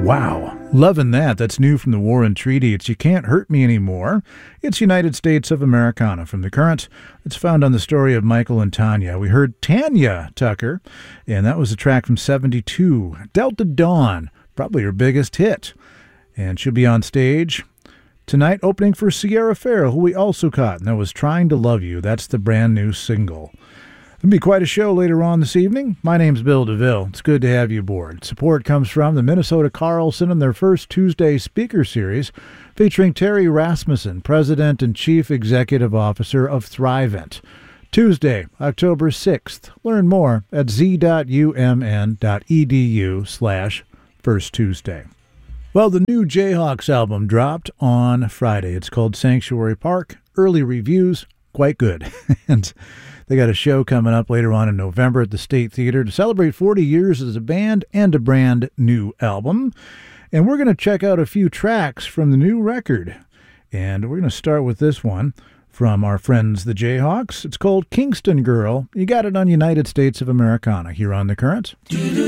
Wow, loving that. That's new from the War and Treaty. It's You Can't Hurt Me Anymore. It's United States of Americana from The Current. It's found on the story of Michael and Tanya. We heard Tanya Tucker, and that was a track from 72. Delta Dawn, probably her biggest hit. And she'll be on stage tonight opening for Sierra Farrell, who we also caught, and that was Trying to Love You. That's the brand new single. It'll be quite a show later on this evening. My name's Bill DeVille. It's good to have you aboard. Support comes from the Minnesota Carlson and their first Tuesday speaker series featuring Terry Rasmussen, President and Chief Executive Officer of Thrivent. Tuesday, October 6th. Learn more at z.umn.edu/First Tuesday. Well, the new Jayhawks album dropped on Friday. It's called Sanctuary Park. Early reviews, quite good. And they got a show coming up later on in November at the State Theater to celebrate 40 years as a band and a brand new album. And we're going to check out a few tracks from the new record. And we're going to start with this one from our friends the Jayhawks. It's called Kingston Girl. You got it on United States of Americana here on The Current.